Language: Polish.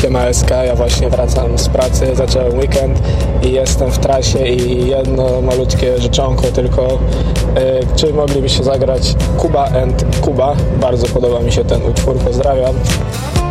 Siema SK, ja właśnie wracam z pracy, zacząłem weekend i jestem w trasie i jedno malutkie życzonko tylko. Czy moglibyście zagrać Kuba and Kuba? Bardzo podoba mi się ten utwór, pozdrawiam.